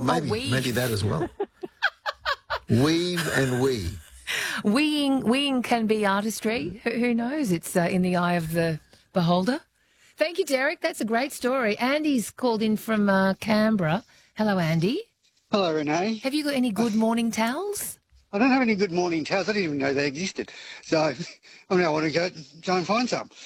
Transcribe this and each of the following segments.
maybe that as well. Weave and we. Weeing can be artistry. Who knows? It's in the eye of the beholder. Thank you, Derek. That's a great story. Andy's called in from Canberra. Hello, Andy. Hello, Renee. Have you got any good morning towels? I don't have any good morning towels. I didn't even know they existed. So I now want to go try and find some.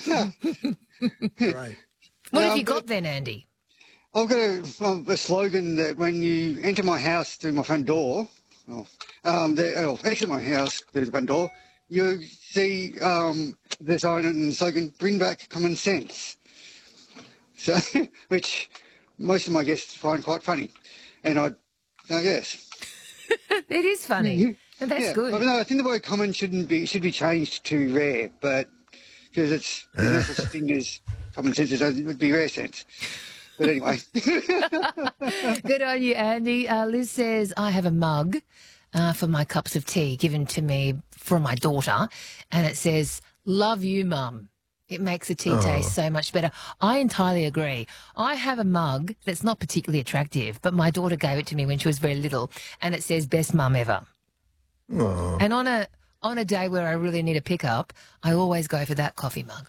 Right. What have you got then, Andy? I've got a slogan that when you enter my house through my front door, exit my house through the front door, you see the sign and slogan, bring back common sense. So, which most of my guests find quite funny. And I guess. It is funny. And that's good. No, I think the word common should be changed to rare, but because there's no such thing as common sense, it would be rare sense. But anyway. Good on you, Andy. Liz says, I have a mug for my cups of tea given to me from my daughter, and it says, love you, Mum. It makes the tea taste so much better. I entirely agree. I have a mug that's not particularly attractive, but my daughter gave it to me when she was very little, and it says, best mum ever. Oh. And on a day where I really need a pickup, I always go for that coffee mug.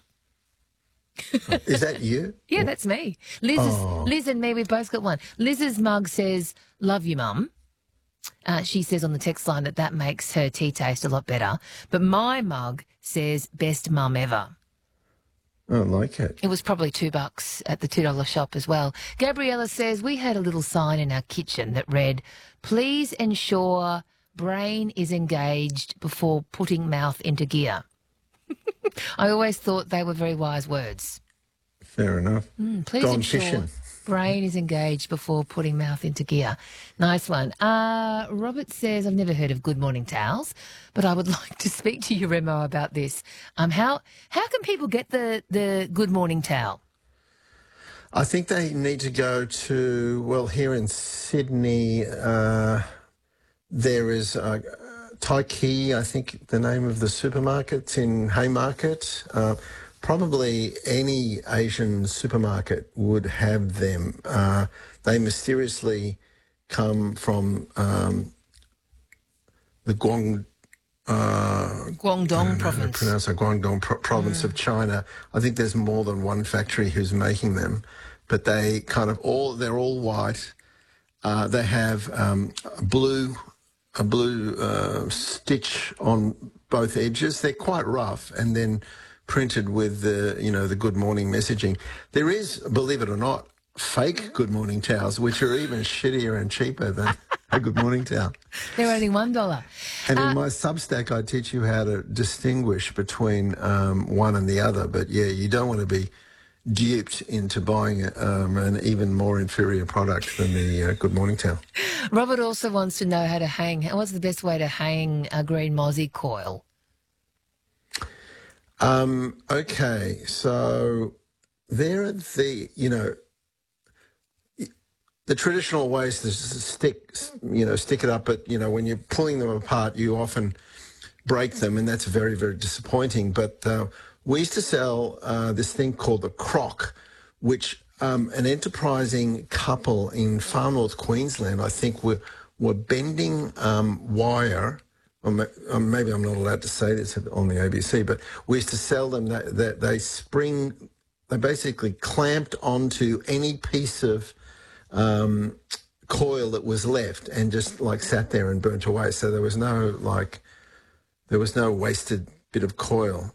Is that you? Yeah, that's me. Liz and me, we both got one. Liz's mug says, love you, Mum. She says on the text line that makes her tea taste a lot better. But my mug says, best mum ever. I like it. It was probably $2 at the $2 shop as well. Gabriella says, we had a little sign in our kitchen that read, please ensure brain is engaged before putting mouth into gear. I always thought they were very wise words. Fair enough. Please Gone ensure fishing. brain is engaged before putting mouth into gear. Nice one. Robert says, I've never heard of good morning towels, but I would like to speak to you, Remo, about this. How can people get the good morning towel? I think they need to go to, well, here in Sydney, there is Taiki, I think the name of the supermarket in Haymarket. Probably any Asian supermarket would have them. They mysteriously come from the Guangdong province. Pronounce it Guangdong province of China. I think there's more than one factory who's making them, but they they're all white. They have a blue stitch on both edges. They're quite rough, and then printed with the good morning messaging. There is, believe it or not, fake good morning towels, which are even shittier and cheaper than a good morning towel. They're only $1. And in my Substack, I teach you how to distinguish between one and the other. But yeah, you don't want to be duped into buying an even more inferior product than the good morning towel. Robert also wants to know how to hang. What's the best way to hang a green mozzie coil? Okay, so there are the traditional ways to stick it up, but when you're pulling them apart, you often break them, and that's very, very disappointing. But we used to sell this thing called the crock, which an enterprising couple in far north Queensland, I think, were bending wire. Or maybe I'm not allowed to say this on the ABC, but we used to sell them that they basically clamped onto any piece of coil that was left and just sat there and burnt away. So there was no wasted bit of coil.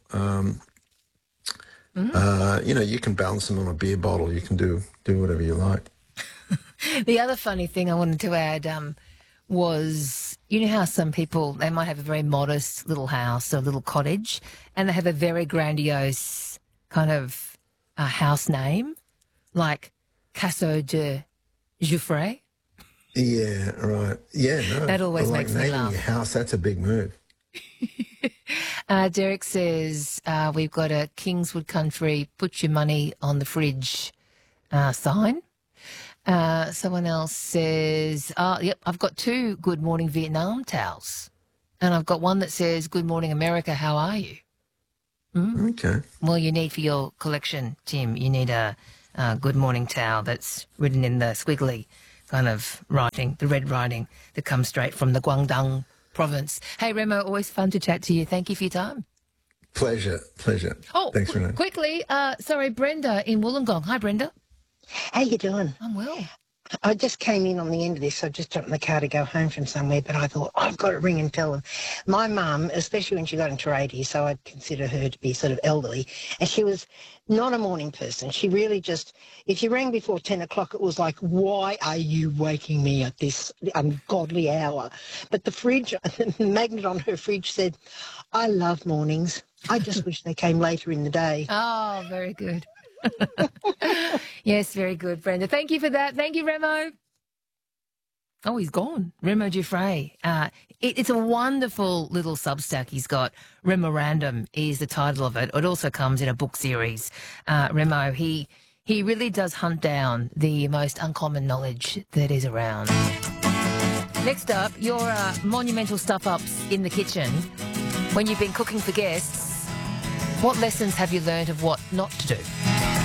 You can balance them on a beer bottle. You can do whatever you like. The other funny thing I wanted to add was, how some people, they might have a very modest little house or little cottage, and they have a very grandiose kind of house name, like Casso de Jouffret. Yeah, right. Yeah, no. That always makes me laugh. Naming your house, that's a big move. Derek says, we've got a Kingswood Country, put your money on the fridge sign. Someone else says, yep, I've got 2 Good Morning Vietnam towels. And I've got one that says, Good Morning America, how are you? Okay. Well, you need for your collection, Tim, you need a Good Morning towel that's written in the squiggly kind of writing, the red writing that comes straight from the Guangdong province. Hey, Remo, always fun to chat to you. Thank you for your time. Pleasure. Oh, Thanks, Renee. quickly, sorry, Brenda in Wollongong. Hi, Brenda. How you doing? I'm well. I just came in on the end of this. I just jumped in the car to go home from somewhere, but I thought, I've got to ring and tell them. My mum, especially when she got into her 80s, so I'd consider her to be sort of elderly, and she was not a morning person. She really just, if you rang before 10 o'clock, it was like, why are you waking me at this ungodly hour? But the fridge, the magnet on her fridge said, I love mornings. I just wish they came later in the day. Oh, very good. Yes, very good, Brenda. Thank you for that. Thank you, Remo. Oh, he's gone. Remo Giuffre. It's a wonderful little Substack he's got. Remorandum is the title of it. It also comes in a book series. Remo, he really does hunt down the most uncommon knowledge that is around. Next up, your monumental stuff-ups in the kitchen. When you've been cooking for guests, what lessons have you learned of what not to do?